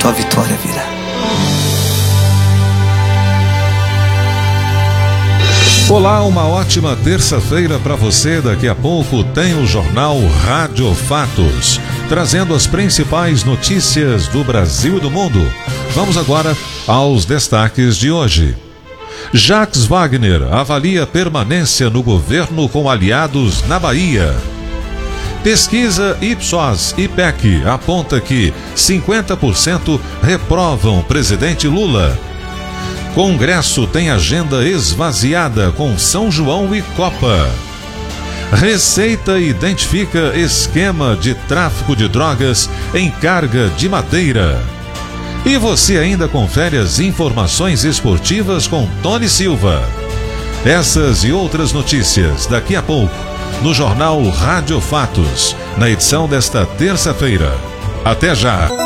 tua vitória virá. Olá, uma ótima terça-feira para você. Daqui a pouco tem o Jornal Rádio Fatos, trazendo as principais notícias do Brasil e do mundo. Vamos agora aos destaques de hoje. Jacques Wagner avalia permanência no governo com aliados na Bahia. Pesquisa Ipsos-IPEC aponta que 50% reprovam presidente Lula. Congresso tem agenda esvaziada com São João e Copa. Receita identifica esquema de tráfico de drogas em carga de madeira. E você ainda confere as informações esportivas com Tony Silva. Essas e outras notícias daqui a pouco no Jornal Rádio Fatos, na edição desta terça-feira. Até já!